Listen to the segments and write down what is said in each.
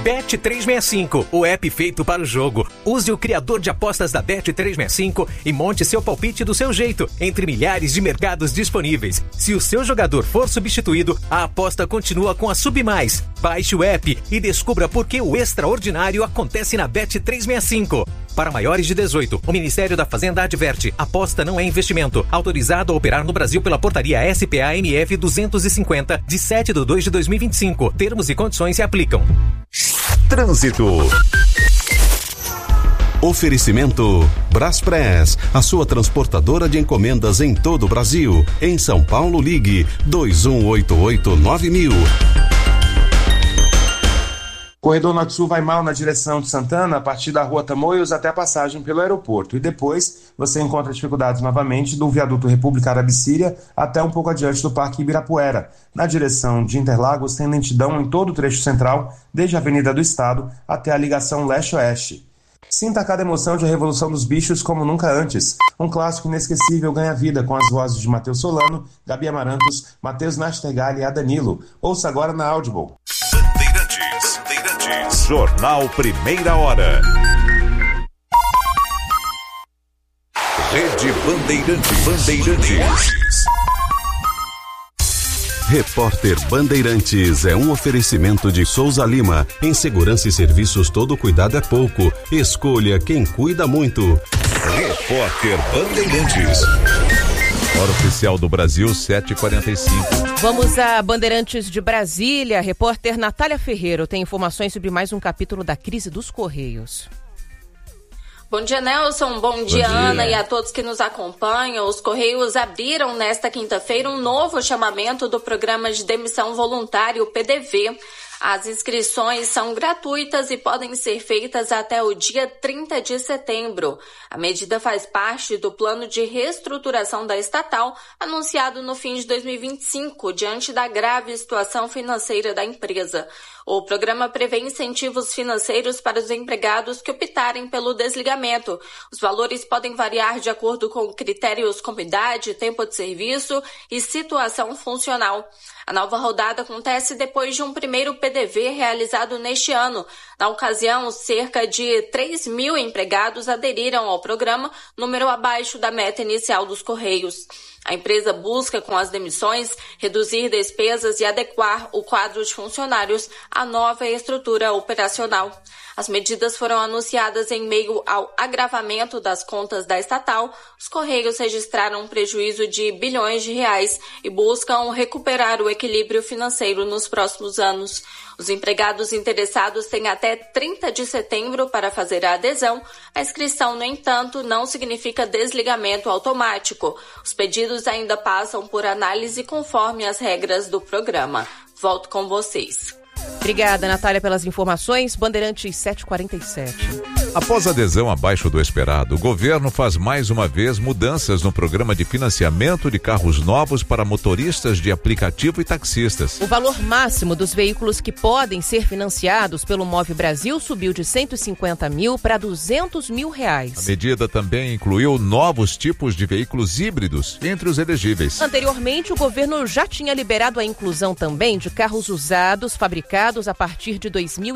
Bet365, o app feito para o jogo. Use o criador de apostas da Bet365 e monte seu palpite do seu jeito, entre milhares de mercados disponíveis. Se o seu jogador for substituído, a aposta continua com a Submais. Baixe o app e descubra por que o extraordinário acontece na Bet365. Para maiores de 18, o Ministério da Fazenda adverte: aposta não é investimento. Autorizado a operar no Brasil pela portaria SPA-MF 250, de 7/2/2025. Termos e condições se aplicam. Trânsito. Oferecimento Braspress, a sua transportadora de encomendas em todo o Brasil. Em São Paulo, ligue 2188-9000. Corredor Norte-Sul vai mal na direção de Santana, a partir da Rua Tamoios até a passagem pelo aeroporto. E depois você encontra dificuldades novamente do viaduto República Árabe-Síria até um pouco adiante do Parque Ibirapuera. Na direção de Interlagos tem lentidão em todo o trecho central, desde a Avenida do Estado até a ligação leste-oeste. Sinta cada emoção de A Revolução dos Bichos como nunca antes. Um clássico inesquecível ganha vida com as vozes de Matheus Solano, Gabi Amarantos, Matheus Nastergalli e Adanilo. Ouça agora na Audible. Bandeirantes. Jornal Primeira Hora. Rede Bandeirantes. Repórter Bandeirantes é um oferecimento de Souza Lima. Em segurança e serviços, todo cuidado é pouco. Escolha quem cuida muito. Repórter Bandeirantes. Hora oficial do Brasil, 7h45. Vamos a Bandeirantes de Brasília. A repórter Natália Ferreira tem informações sobre mais um capítulo da crise dos Correios. Bom dia, Nelson. Bom dia, Ana, e a todos que nos acompanham. Os Correios abriram nesta quinta-feira um novo chamamento do Programa de Demissão Voluntária, o PDV. As inscrições são gratuitas e podem ser feitas até o dia 30 de setembro. A medida faz parte do plano de reestruturação da estatal, anunciado no fim de 2025, diante da grave situação financeira da empresa. O programa prevê incentivos financeiros para os empregados que optarem pelo desligamento. Os valores podem variar de acordo com critérios como idade, tempo de serviço e situação funcional. A nova rodada acontece depois de um primeiro PDV realizado neste ano. Na ocasião, cerca de 3.000 empregados aderiram ao programa, número abaixo da meta inicial dos Correios. A empresa busca, com as demissões, reduzir despesas e adequar o quadro de funcionários à nova estrutura operacional. As medidas foram anunciadas em meio ao agravamento das contas da estatal. Os Correios registraram um prejuízo de bilhões de reais e buscam recuperar o equilíbrio financeiro nos próximos anos. Os empregados interessados têm até 30 de setembro para fazer a adesão. A inscrição, no entanto, não significa desligamento automático. Os pedidos ainda passam por análise conforme as regras do programa. Volto com vocês. Obrigada, Natália, pelas informações. Bandeirantes 747. Após adesão abaixo do esperado, o governo faz mais uma vez mudanças no programa de financiamento de carros novos para motoristas de aplicativo e taxistas. O valor máximo dos veículos que podem ser financiados pelo Move Brasil subiu de 150 mil para 200 mil reais. A medida também incluiu novos tipos de veículos híbridos entre os elegíveis. Anteriormente, o governo já tinha liberado a inclusão também de carros usados fabricados a partir de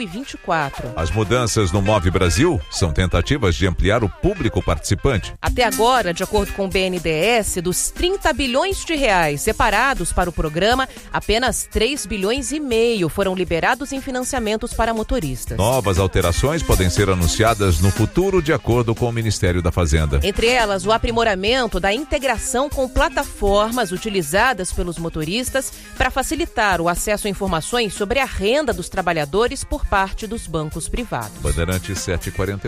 2024. As mudanças no Move Brasil são tentativas de ampliar o público participante. Até agora, de acordo com o BNDES, dos 30 bilhões de reais separados para o programa, apenas 3 bilhões e meio foram liberados em financiamentos para motoristas. Novas alterações podem ser anunciadas no futuro, de acordo com o Ministério da Fazenda. Entre elas, o aprimoramento da integração com plataformas utilizadas pelos motoristas para facilitar o acesso a informações sobre a renda dos trabalhadores por parte dos bancos privados. Bandeirantes 748.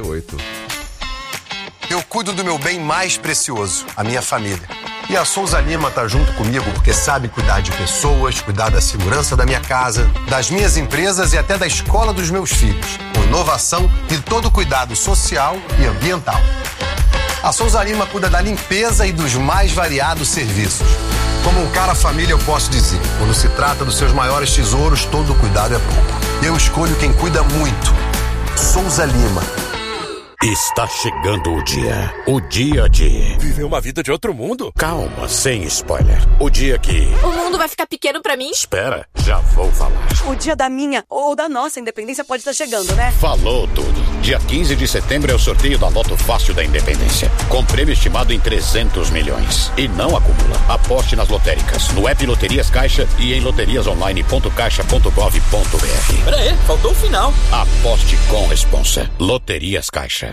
Eu cuido do meu bem mais precioso, a minha família. E a Souza Lima tá junto comigo porque sabe cuidar de pessoas, cuidar da segurança da minha casa, das minhas empresas e até da escola dos meus filhos, com inovação e todo cuidado social e ambiental. A Souza Lima cuida da limpeza e dos mais variados serviços. Como um cara família, eu posso dizer, quando se trata dos seus maiores tesouros, todo cuidado é pouco. Eu escolho quem cuida muito. Souza Lima. Está chegando o dia de... Viver uma vida de outro mundo? Calma, sem spoiler. O dia que... O mundo vai ficar pequeno pra mim? Espera, já vou falar. O dia da minha ou da nossa independência pode estar chegando, né? Falou tudo. Dia 15 de setembro é o sorteio da Loto Fácil da Independência. Com prêmio estimado em 300 milhões. E não acumula. Aposte nas lotéricas, no app Loterias Caixa e em loteriasonline.caixa.gov.br. Pera aí, faltou o final. Aposte com responsa. Loterias Caixa.